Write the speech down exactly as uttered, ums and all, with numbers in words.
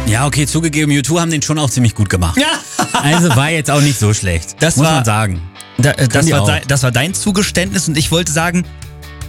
Ja, okay, zugegeben, U zwei haben den schon auch ziemlich gut gemacht. Ja. Also war jetzt auch nicht so schlecht. Das muss war, man sagen. Da, äh, das, die war auch. dein, das war dein Zugeständnis und ich wollte sagen,